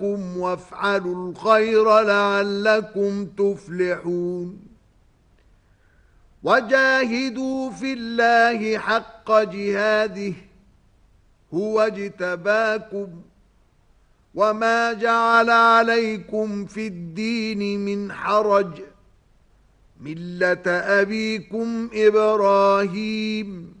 ربكم وافعلوا الخير لعلكم تفلحون وجاهدوا في الله حق جهاده هو اجتباكم وما جعل عليكم في الدين من حرج ملة أبيكم إبراهيم